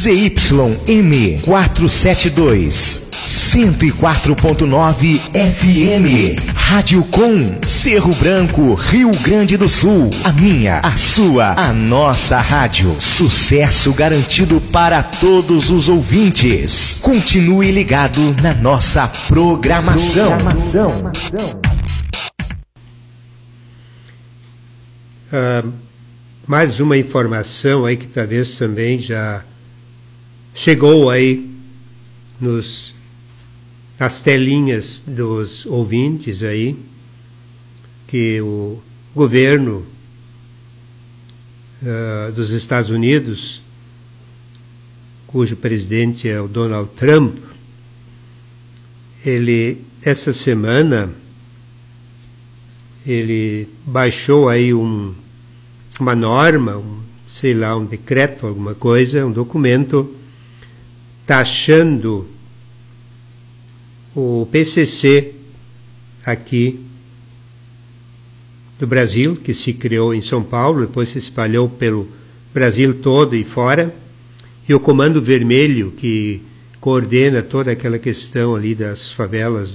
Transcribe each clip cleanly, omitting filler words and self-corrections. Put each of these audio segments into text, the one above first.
ZYM 472, 104.9 FM. Rádio Com, Cerro Branco, Rio Grande do Sul. A minha, a sua, a nossa rádio. Sucesso garantido para todos os ouvintes. Continue ligado na nossa programação. Mais uma informação aí que talvez também já chegou aí nas telinhas dos ouvintes aí, que o governo dos Estados Unidos, cujo presidente é o Donald Trump, essa semana, ele baixou aí uma norma, um decreto, alguma coisa, um documento, taxando o PCC aqui do Brasil, que se criou em São Paulo, depois se espalhou pelo Brasil todo e fora, e o Comando Vermelho, que coordena toda aquela questão ali das favelas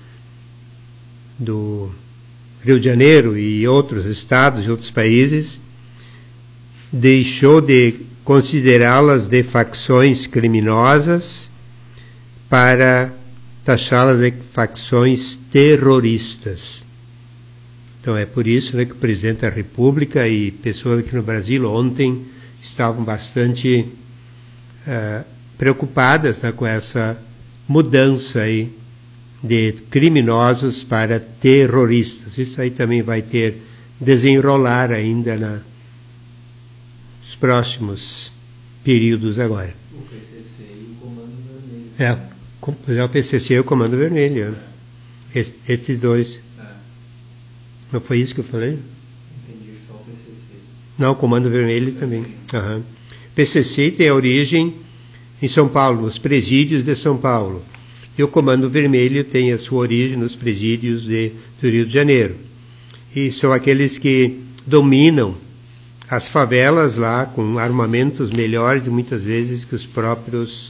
do Rio de Janeiro e outros estados e outros países, deixou de considerá-las de facções criminosas para taxá-las de facções terroristas. Então é por isso, né, que o presidente da República e pessoas aqui no Brasil ontem estavam bastante preocupadas, né, com essa mudança aí de criminosos para terroristas. Isso aí também vai ter desenrolar ainda nos próximos períodos agora. O PCC e o Comando Vermelho. O PCC e o Comando Vermelho. Esses dois. Não foi isso que eu falei? Entendi, só o PCC. Não, o Comando Vermelho também. Uhum. PCC tem a origem em São Paulo, nos presídios de São Paulo. E o Comando Vermelho tem a sua origem nos presídios do Rio de Janeiro. E são aqueles que dominam as favelas lá com armamentos melhores, muitas vezes, que os próprios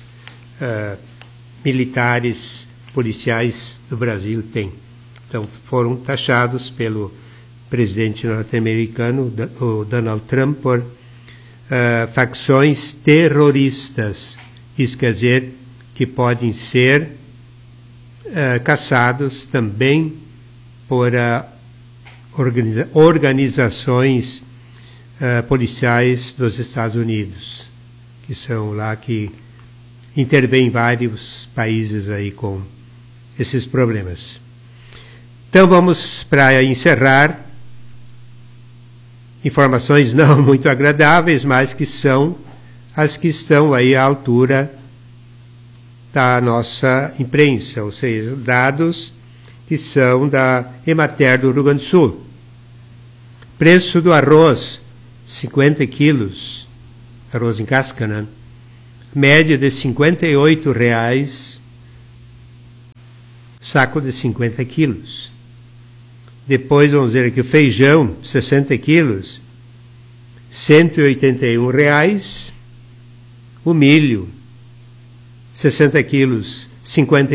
militares, policiais do Brasil têm. Então, foram taxados pelo presidente norte-americano, o Donald Trump, por facções terroristas. Isso quer dizer que podem ser caçados também por organizações policiais dos Estados Unidos, que são lá que intervêm em vários países aí com esses problemas. Então vamos, para encerrar, informações não muito agradáveis, mas que são as que estão aí à altura da nossa imprensa, ou seja, dados que são da Emater do Rio Grande do Sul. Preço do arroz, 50 quilos, arroz em casca, né? Média de R$ 58,00, saco de 50 quilos. Depois, vamos ver aqui, o feijão, 60 quilos, R$ 181,00. O milho, 60 quilos, R$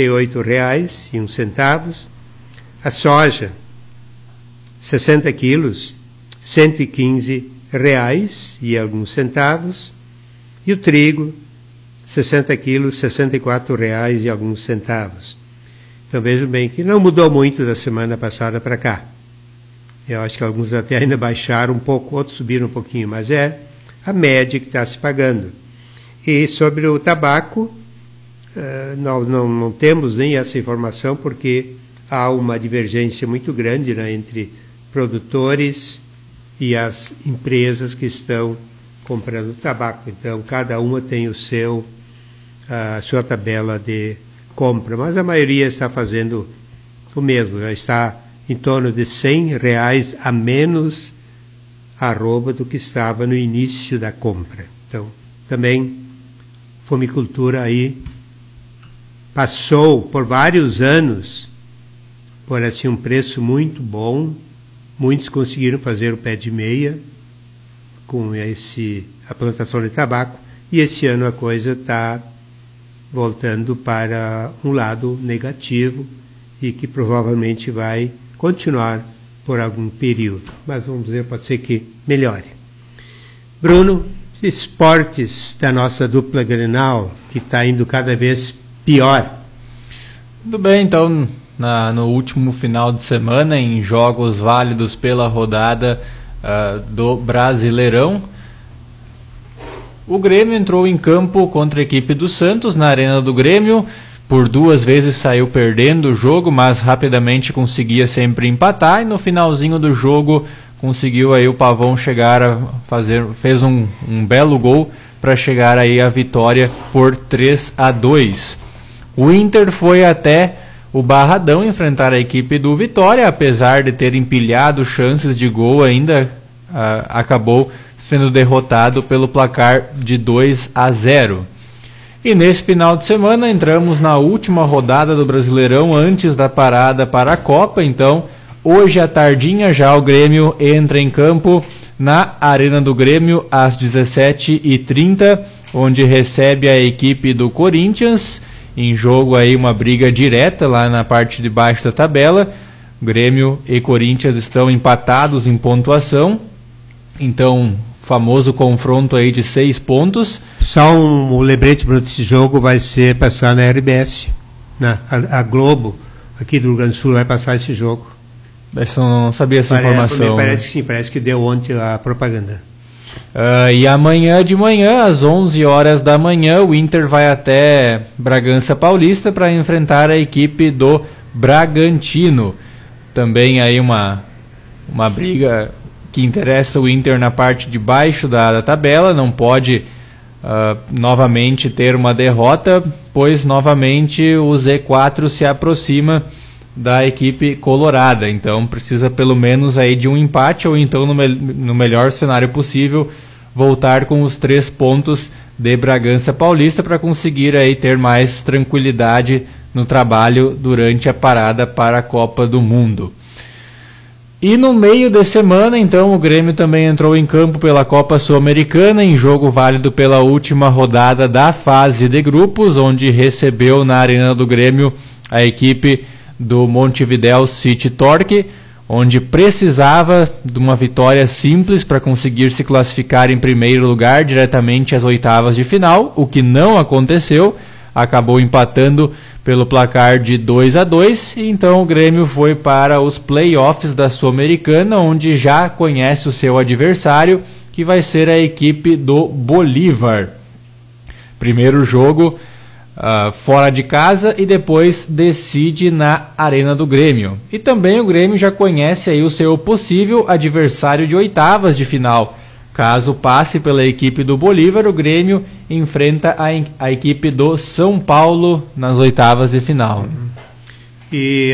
58,01. A soja, 60 quilos, R$ 115,00 e alguns centavos. E o trigo, 60 quilos, R$ 64,00 e alguns centavos. Então vejam bem que não mudou muito da semana passada para cá. Eu acho que alguns até ainda baixaram um pouco, outros subiram um pouquinho, mas é a média que está se pagando. E sobre o tabaco, não temos nem essa informação, porque há uma divergência muito grande, né, entre produtores e as empresas que estão comprando tabaco. Então, cada uma tem a sua tabela de compra, mas a maioria está fazendo o mesmo, já está em torno de R$ 100,00 a menos arroba do que estava no início da compra. Então, também, fumicultura aí passou por vários anos por assim um preço muito bom. Muitos conseguiram fazer o pé de meia com a plantação de tabaco, e esse ano a coisa está voltando para um lado negativo e que provavelmente vai continuar por algum período. Mas vamos dizer, pode ser que melhore. Bruno, esportes da nossa dupla Grenal, que está indo cada vez pior. Tudo bem, então, no último final de semana, em jogos válidos pela rodada do Brasileirão, o Grêmio entrou em campo contra a equipe do Santos, na Arena do Grêmio. Por 2 vezes saiu perdendo o jogo, mas rapidamente conseguia sempre empatar, e no finalzinho do jogo conseguiu aí o Pavão chegar a fez um belo gol para chegar aí a vitória por 3-2. O Inter foi até o Barradão enfrentar a equipe do Vitória, apesar de ter empilhado chances de gol, ainda acabou sendo derrotado pelo placar de 2-0. E nesse final de semana entramos na última rodada do Brasileirão antes da parada para a Copa. Então, hoje à tardinha já o Grêmio entra em campo na Arena do Grêmio às 17h30, onde recebe a equipe do Corinthians. Em jogo aí uma briga direta lá na parte de baixo da tabela. Grêmio e Corinthians estão empatados em pontuação. Então, famoso confronto aí de 6 pontos. Só um lembrete para esse jogo vai ser passar na RBS. A Globo, aqui do Rio Grande do Sul, vai passar esse jogo. Eu não sabia essa informação. Parece que sim, parece que deu ontem a propaganda. E amanhã de manhã, às 11 horas da manhã, o Inter vai até Bragança Paulista para enfrentar a equipe do Bragantino. Também aí uma briga que interessa o Inter na parte de baixo da tabela. Não pode novamente ter uma derrota, pois novamente o Z4 se aproxima da equipe colorada. Então precisa pelo menos aí de um empate, ou então no melhor cenário possível voltar com os 3 pontos de Bragança Paulista para conseguir aí ter mais tranquilidade no trabalho durante a parada para a Copa do Mundo. E no meio de semana, então, o Grêmio também entrou em campo pela Copa Sul-Americana, em jogo válido pela última rodada da fase de grupos, onde recebeu na Arena do Grêmio a equipe do Montevideo City Torque, onde precisava de uma vitória simples para conseguir se classificar em primeiro lugar diretamente às oitavas de final, o que não aconteceu. Acabou empatando pelo placar de 2-2, e então o Grêmio foi para os playoffs da Sul-Americana, onde já conhece o seu adversário, que vai ser a equipe do Bolívar. Primeiro jogo fora de casa e depois decide na Arena do Grêmio. E também o Grêmio já conhece aí o seu possível adversário de oitavas de final. Caso passe pela equipe do Bolívar, o Grêmio enfrenta a equipe do São Paulo nas oitavas de final. E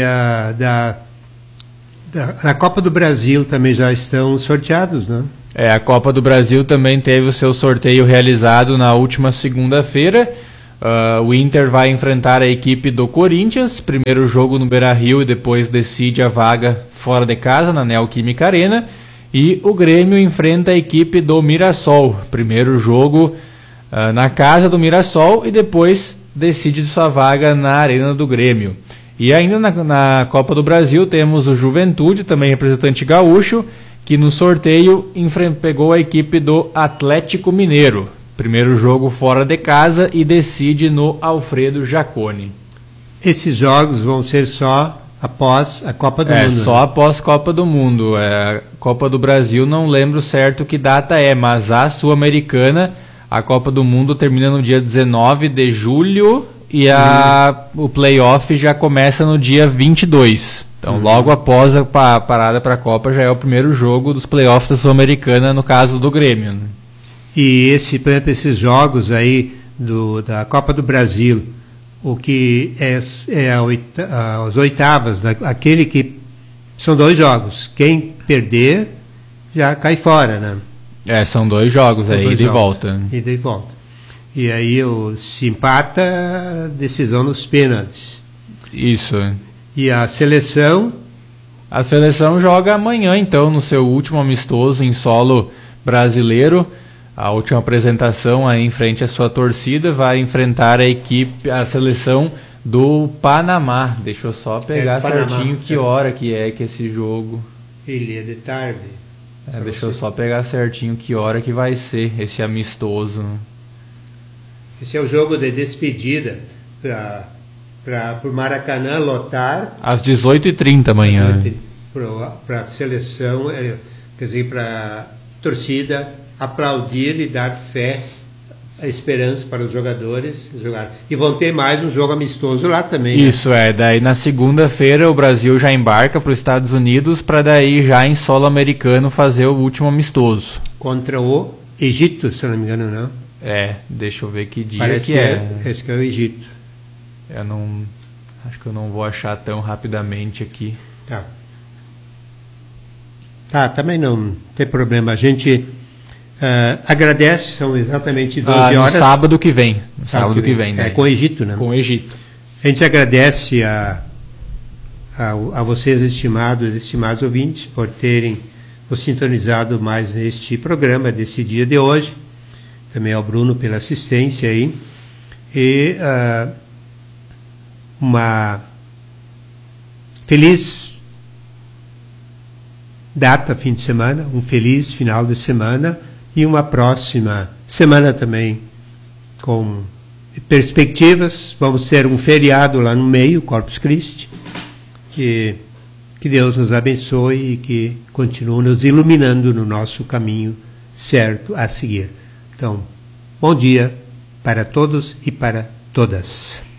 da Copa do Brasil também já estão sorteados, né? A Copa do Brasil também teve o seu sorteio realizado na última segunda-feira. O Inter vai enfrentar a equipe do Corinthians, primeiro jogo no Beira-Rio, e depois decide a vaga fora de casa, na Neoquímica Arena. E o Grêmio enfrenta a equipe do Mirassol, primeiro jogo na casa do Mirassol, e depois decide sua vaga na Arena do Grêmio. E ainda na Copa do Brasil temos o Juventude, também representante gaúcho, que no sorteio pegou a equipe do Atlético Mineiro. Primeiro jogo fora de casa e decide no Alfredo Jaconi. Esses jogos vão ser só após a Copa do Mundo? Só após Copa do Mundo. A Copa do Brasil não lembro certo que data mas a Sul-Americana, a Copa do Mundo termina no dia 19 de julho e o playoff já começa no dia 22. Então logo após a parada para a Copa já é o primeiro jogo dos playoffs da Sul-Americana, no caso do Grêmio, né? E por exemplo, esses jogos aí da Copa do Brasil, o que as oitavas, aquele que são 2 jogos, quem perder já cai fora, né? São 2 jogos, ida e volta. Ida e volta. E aí se empata, decisão nos pênaltis. Isso. E a seleção? A seleção joga amanhã, então, no seu último amistoso em solo brasileiro, a última apresentação aí em frente à sua torcida, vai enfrentar a seleção do Panamá. Deixa eu só pegar certinho que hora que esse jogo. Ele é de tarde. Deixa eu só pegar certinho que hora que vai ser esse amistoso. Esse é o jogo de despedida para o Maracanã lotar. Às 18h30 amanhã. Para a seleção, quer dizer, para a torcida aplaudir e dar fé, a esperança para os jogadores jogar. E vão ter mais um jogo amistoso lá também. Isso, daí na segunda-feira o Brasil já embarca para os Estados Unidos para daí já em solo americano fazer o último amistoso. Contra o Egito, se não me engano, não? Deixa eu ver que dia Parece que é. Esse que é o Egito. Acho que eu não vou achar tão rapidamente aqui. Tá, também não tem problema. A gente agradece, são exatamente 12 horas. No sábado que vem. Sábado que vem. Com o Egito, né? Com o Egito. A gente agradece a vocês, estimados ouvintes, por terem nos sintonizado mais neste programa, deste dia de hoje. Também ao Bruno pela assistência aí. E uma feliz data, fim de semana, um feliz final de semana e uma próxima semana também com perspectivas. Vamos ter um feriado lá no meio, Corpus Christi. Que Deus nos abençoe e que continue nos iluminando no nosso caminho certo a seguir. Então, bom dia para todos e para todas.